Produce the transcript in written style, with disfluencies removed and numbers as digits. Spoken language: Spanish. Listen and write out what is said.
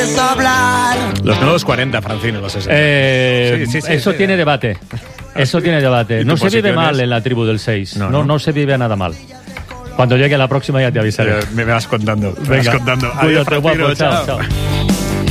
quieres hablar. Los nuevos 40, Francino, los 60. Eso tiene debate. Eso tiene debate. No se vive mal en la tribu del 6. No se vive nada mal. Cuando llegue la próxima ya te avisaré. Me vas contando. Venga, Adiós, cuídate, Francino, guapo. Chao.